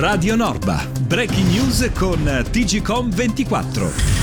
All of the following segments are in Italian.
Radio Norba. Breaking news con TGcom24.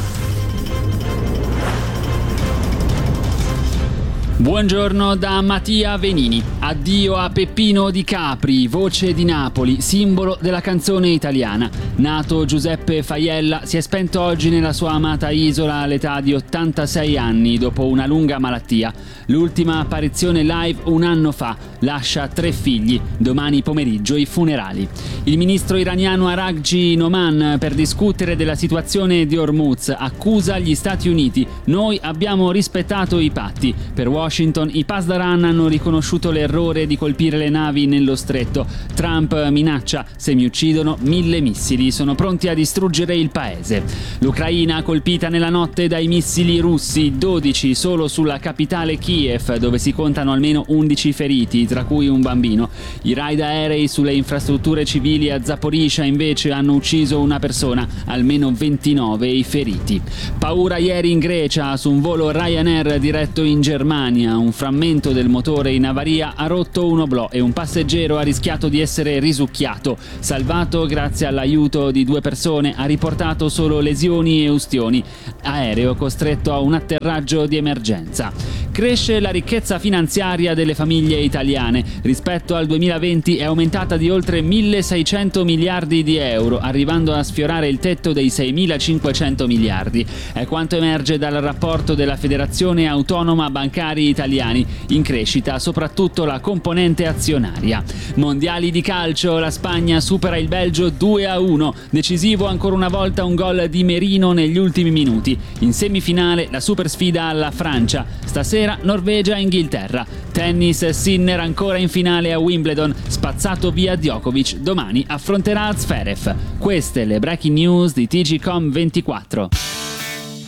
Buongiorno da Mattia Venini. Addio a Peppino Di Capri, voce di Napoli, simbolo della canzone italiana. Nato Giuseppe Faiella, si è spento oggi nella sua amata isola all'età di 86 anni dopo una lunga malattia. L'ultima apparizione live un anno fa, lascia 3 figli. Domani pomeriggio i funerali. Il ministro iraniano Araghchi Noman, per discutere della situazione di Hormuz, accusa gli Stati Uniti. Noi abbiamo rispettato i patti. Per Washington i Pasdaran hanno riconosciuto l'errore di colpire le navi nello stretto. Trump minaccia: se mi uccidono 1000 missili, sono pronti a distruggere il paese. L'Ucraina colpita nella notte dai missili russi, 12 solo sulla capitale Kiev, dove si contano almeno 11 feriti, tra cui un bambino. I raid aerei sulle infrastrutture civili a Zaporizhzhia invece hanno ucciso una persona, almeno 29 i feriti. Paura ieri in Grecia su un volo Ryanair diretto in Germania. Un frammento del motore in avaria ha rotto un oblò e un passeggero ha rischiato di essere risucchiato. Salvato grazie all'aiuto di 2 persone, ha riportato solo lesioni e ustioni. Aereo costretto a un atterraggio di emergenza. Cresce la ricchezza finanziaria delle famiglie italiane. Rispetto al 2020 è aumentata di oltre 1.600 miliardi di euro, arrivando a sfiorare il tetto dei 6.500 miliardi. È quanto emerge dal rapporto della Federazione Autonoma Bancari Italiani. In crescita soprattutto la componente azionaria. Mondiali di calcio, la Spagna supera il Belgio 2-1. Decisivo ancora una volta un gol di Merino negli ultimi minuti. In semifinale la super sfida alla Francia. Stasera Norvegia-Inghilterra. Tennis, Sinner ancora in finale a Wimbledon, spazzato via Djokovic, domani affronterà Zverev. Queste le breaking news di TGcom24.